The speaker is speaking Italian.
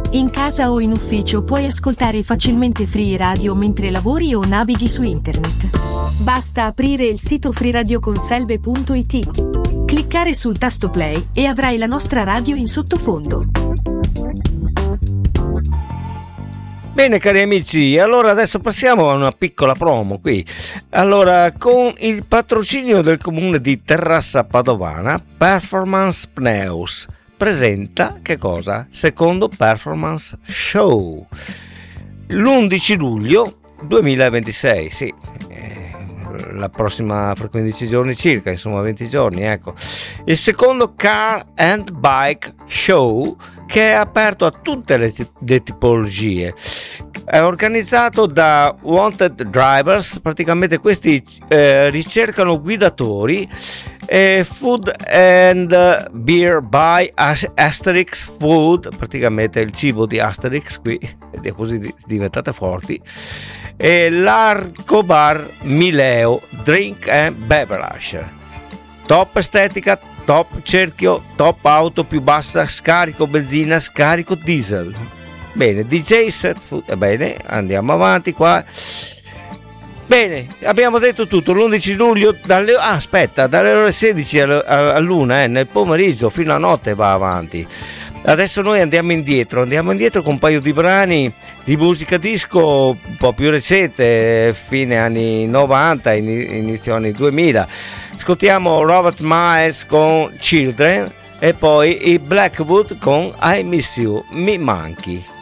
In casa o in ufficio puoi ascoltare facilmente Free Radio mentre lavori o navighi su internet. Basta aprire il sito freeradioconselve.it, cliccare sul tasto play e avrai la nostra radio in sottofondo. Bene cari amici, allora adesso passiamo a una piccola promo qui. Allora, con il patrocinio del comune di Terrassa Padovana, Performance Pneus presenta che cosa? Secondo Performance Show l'11 luglio 2026, sì, la prossima per 15 giorni circa, insomma 20 giorni, ecco. Il secondo Car and Bike Show, che è aperto a tutte le tipologie, è organizzato da Wanted Drivers. Praticamente questi ricercano guidatori, Food and Beer by Asterix Food, praticamente il cibo di Asterix qui, ed è così diventate forti, e l'Arco Bar Mileo Drink and Beverage, top estetica, top cerchio, top auto più bassa, scarico benzina, scarico diesel. Bene, DJ set food. Bene, andiamo avanti qua. Bene, abbiamo detto tutto. L'11 luglio dalle ore 16 all'1 nel pomeriggio fino a notte va avanti. Adesso noi andiamo indietro con un paio di brani di musica disco un po' più recente, fine anni 90, inizio anni 2000. Ascoltiamo Robert Miles con Children e poi i Blackwood con I Miss You, Mi Manchi.